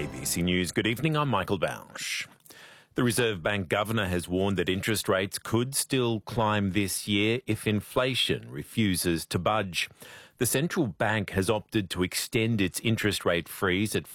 ABC News. Good evening, I'm Michael Bausch. The Reserve Bank Governor has warned that interest rates could still climb this year if inflation refuses to budge. The central bank has opted to extend its interest rate freeze at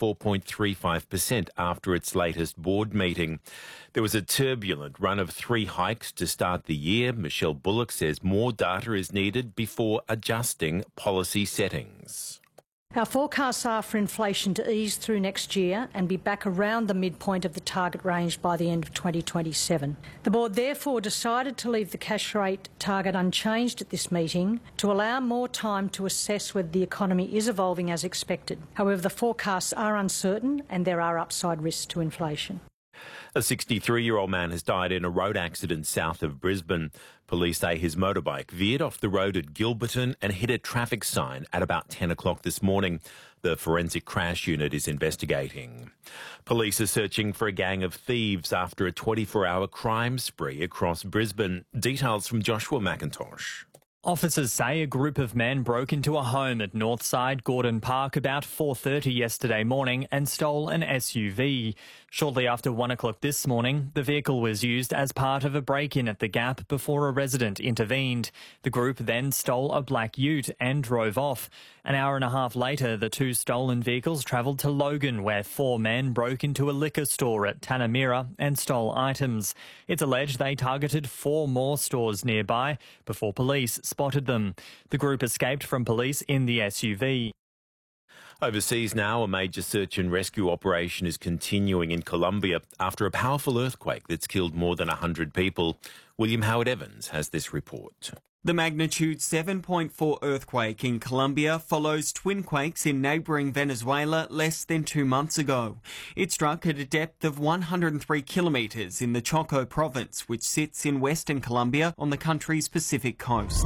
4.35% after its latest board meeting. There was a turbulent run of 3 hikes to start the year. Michelle Bullock says more data is needed before adjusting policy settings. Our forecasts are for inflation to ease through next year and be back around the midpoint of the target range by the end of 2027. The board therefore decided to leave the cash rate target unchanged at this meeting to allow more time to assess whether the economy is evolving as expected. However, the forecasts are uncertain and there are upside risks to inflation. A 63-year-old man has died in a road accident south of Brisbane. Police say his motorbike veered off the road at Gilberton and hit a traffic sign at about 10 o'clock this morning. The forensic crash unit is investigating. Police are searching for a gang of thieves after a 24-hour crime spree across Brisbane. Details from Joshua McIntosh. Officers say a group of men broke into a home at Northside Gordon Park about 4:30 yesterday morning and stole an SUV. Shortly after 1 o'clock this morning, the vehicle was used as part of a break-in at the Gap before a resident intervened. The group then stole a black ute and drove off. An hour and a half later, the 2 stolen vehicles travelled to Logan, where 4 men broke into a liquor store at Tanamira and stole items. It's alleged they targeted 4 more stores nearby before police spotted them. The group escaped from police in the SUV. Overseas now, a major search and rescue operation is continuing in Colombia after a powerful earthquake that's killed more than 100 people. William Howard Evans has this report. The magnitude 7.4 earthquake in Colombia follows twin quakes in neighbouring Venezuela less than 2 months ago. It struck at a depth of 103 kilometres in the Choco province, which sits in western Colombia on the country's Pacific coast.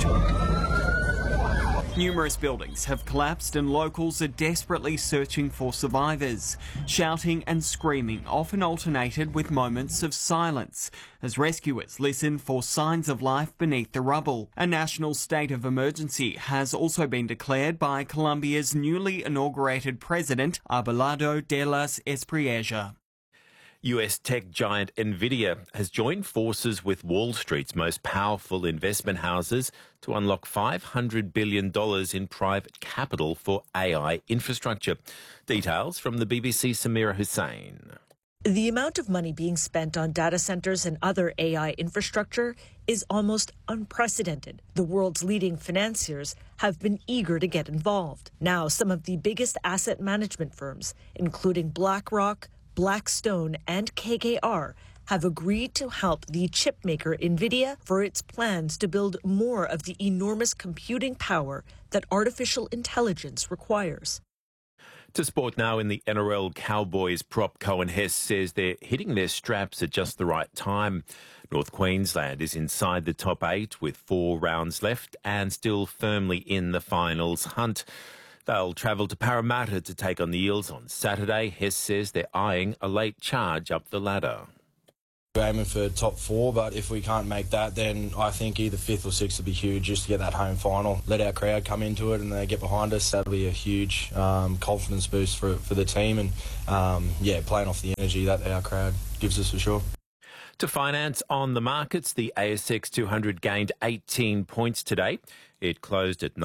Numerous buildings have collapsed and locals are desperately searching for survivors. Shouting and screaming often alternated with moments of silence as rescuers listen for signs of life beneath the rubble. A national state of emergency has also been declared by Colombia's newly inaugurated president, Abelardo de las Espriella. US tech giant Nvidia has joined forces with Wall Street's most powerful investment houses to unlock $500 billion in private capital for AI infrastructure. Details from the BBC's Samira Hussain. The amount of money being spent on data centers and other AI infrastructure is almost unprecedented. The world's leading financiers have been eager to get involved. Now, some of the biggest asset management firms, including BlackRock, Blackstone and KKR, have agreed to help the chipmaker Nvidia for its plans to build more of the enormous computing power that artificial intelligence requires. To sport now in the NRL, Cowboys prop Cohen Hess says they're hitting their straps at just the right time. North Queensland is inside the top 8 with 4 rounds left and still firmly in the finals hunt. They'll travel to Parramatta to take on the Eels on Saturday. Hess says they're eyeing a late charge up the ladder. We're aiming for top 4, but if we can't make that, then I think either 5th or 6th would be huge just to get that home final. Let our crowd come into it and they get behind us. That'll be a huge confidence boost for the team and, playing off the energy that our crowd gives us for sure. To finance on the markets, the ASX 200 gained 18 points today. It closed at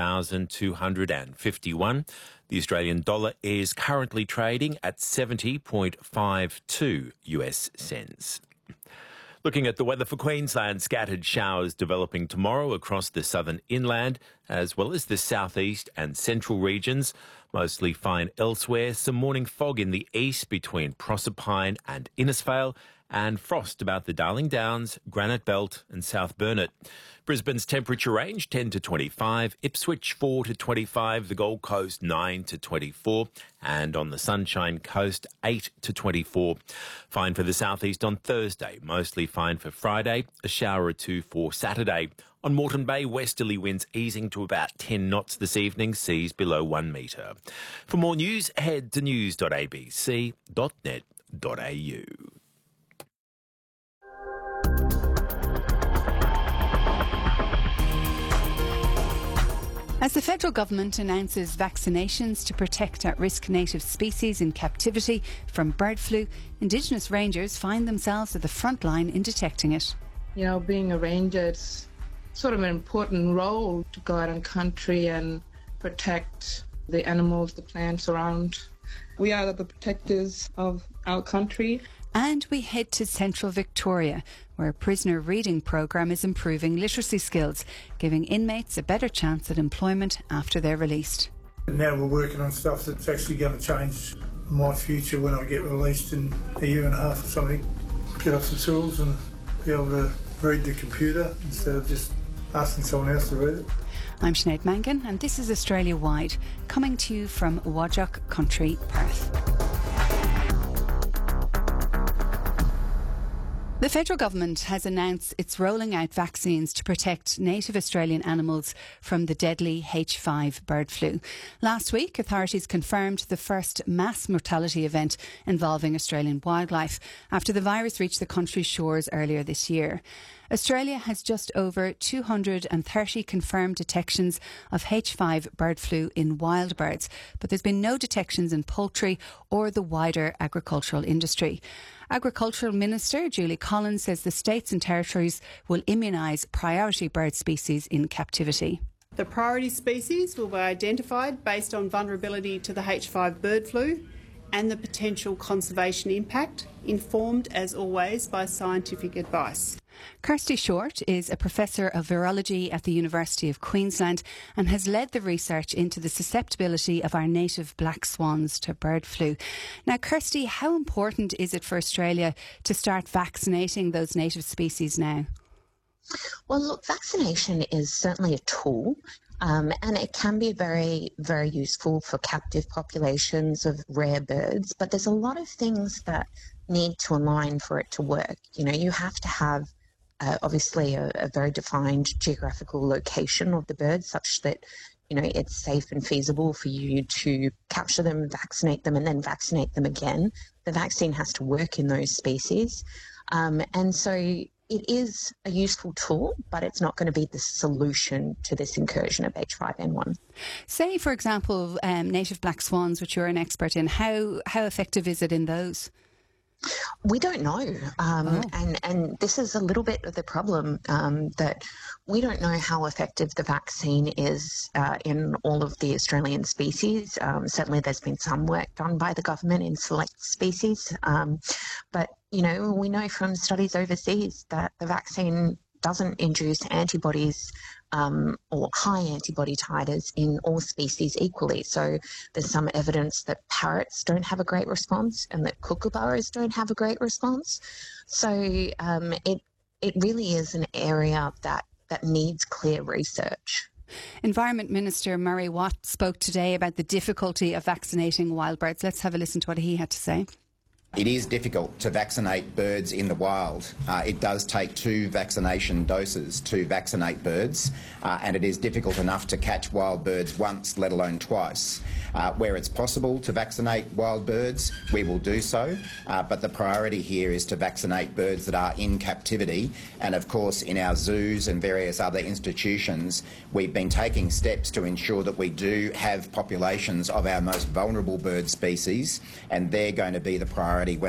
9,251. The Australian dollar is currently trading at 70.52 US cents. Looking at the weather for Queensland, scattered showers developing tomorrow across the southern inland, as well as the southeast and central regions. Mostly fine elsewhere. Some morning fog in the east between Proserpine and Innisfail, and frost about the Darling Downs, Granite Belt and South Burnett. Brisbane's temperature range 10 to 25, Ipswich 4 to 25, the Gold Coast 9 to 24, and on the Sunshine Coast 8 to 24. Fine for the southeast on Thursday, mostly fine for Friday, a shower or 2 for Saturday. On Moreton Bay, westerly winds easing to about 10 knots this evening, seas below 1 metre. For more news, head to news.abc.net.au. As the federal government announces vaccinations to protect at-risk native species in captivity from bird flu, Indigenous rangers find themselves at the front line in detecting it. You know, being a ranger, it's sort of an important role to go out on country and protect the animals, the plants around. We are the protectors of our country. And we head to central Victoria, where a prisoner reading programme is improving literacy skills, giving inmates a better chance at employment after they're released. Now we're working on stuff that's actually going to change my future when I get released in a year and a half or something. Get off the tools and be able to read the computer instead of just asking someone else to read it. I'm Sinead Mangan, and this is Australia Wide, coming to you from Whadjuk Country, Perth. The federal government has announced it's rolling out vaccines to protect native Australian animals from the deadly H5 bird flu. Last week, authorities confirmed the first mass mortality event involving Australian wildlife after the virus reached the country's shores earlier this year. Australia has just over 230 confirmed detections of H5 bird flu in wild birds, but there's been no detections in poultry or the wider agricultural industry. Agricultural Minister Julie Collins says the states and territories will immunise priority bird species in captivity. The priority species will be identified based on vulnerability to the H5 bird flu and the potential conservation impact, informed as always by scientific advice. Kirsty Short is a professor of virology at the University of Queensland and has led the research into the susceptibility of our native black swans to bird flu. Now, Kirsty, how important is it for Australia to start vaccinating those native species now? Well, look, vaccination is certainly a tool. And it can be very, very useful for captive populations of rare birds, but there's a lot of things that need to align for it to work. You know, you have to have obviously a very defined geographical location of the bird such that, you know, it's safe and feasible for you to capture them, vaccinate them, and then vaccinate them again. The vaccine has to work in those species. And so it is a useful tool, but it's not going to be the solution to this incursion of H5N1. Say, for example, native black swans, which you're an expert in, how effective is it in those? We don't know. And this is a little bit of the problem, that we don't know how effective the vaccine is in all of the Australian species. Certainly there's been some work done by the government in select species. But, you know, we know from studies overseas that the vaccine doesn't induce antibodies or high antibody titers in all species equally. So there's some evidence that parrots don't have a great response and that kookaburras don't have a great response. So it really is an area that needs clear research. Environment Minister Murray Watt spoke today about the difficulty of vaccinating wild birds. Let's have a listen to what he had to say. It is difficult to vaccinate birds in the wild. It does take 2 vaccination doses to vaccinate birds, and it is difficult enough to catch wild birds once, let alone twice. Where it's possible to vaccinate wild birds, we will do so, but the priority here is to vaccinate birds that are in captivity. And of course, in our zoos and various other institutions, we've been taking steps to ensure that we do have populations of our most vulnerable bird species, and they're going to be the priority when